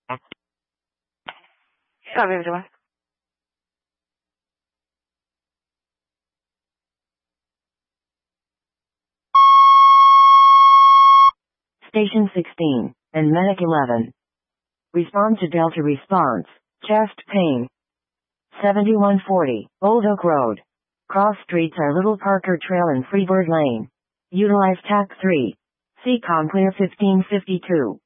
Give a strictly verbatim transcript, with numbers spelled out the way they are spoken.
Stop everyone. Station sixteen, and Medic eleven. Respond to Delta response. Chest pain. seventy-one forty, Old Oak Road. Cross streets are Little Parker Trail and Freebird Lane. Utilize T A C three. C COM clear fifteen fifty-two.